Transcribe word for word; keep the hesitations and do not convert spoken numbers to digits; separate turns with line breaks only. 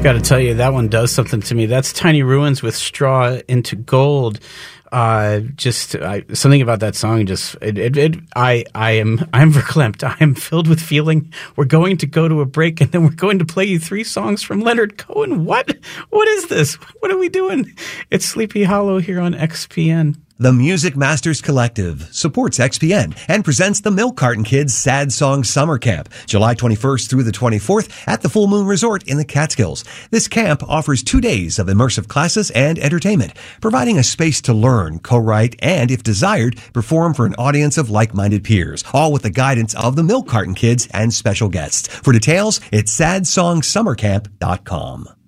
Got to tell you, that one does something to me. That's Tiny Ruins with Straw into Gold. Uh, just I, something about that song. Just it, it, it. I, I am, I'm verklempt. I am filled with feeling. We're going to go to a break, and then we're going to play you three songs from Leonard Cohen. What? What is this? What are we doing? It's Sleepy Hollow here on X P N.
The Music Masters Collective supports X P N and presents the Milk Carton Kids Sad Song Summer Camp, July twenty-first through the twenty-fourth at the Full Moon Resort in the Catskills. This camp offers two days of immersive classes and entertainment, providing a space to learn, co-write, and, if desired, perform for an audience of like-minded peers, all with the guidance of the Milk Carton Kids and special guests. For details, it's sad song summer camp dot com.